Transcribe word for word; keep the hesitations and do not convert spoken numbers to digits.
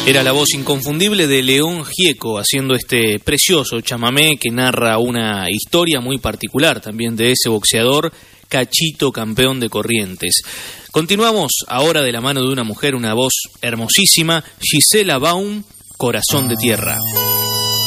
Era la voz inconfundible de León Gieco haciendo este precioso chamamé que narra una historia muy particular también de ese boxeador Cachito, campeón de Corrientes. Continuamos ahora de la mano de una mujer, una voz hermosísima, Gisela Baum, Corazón de Tierra.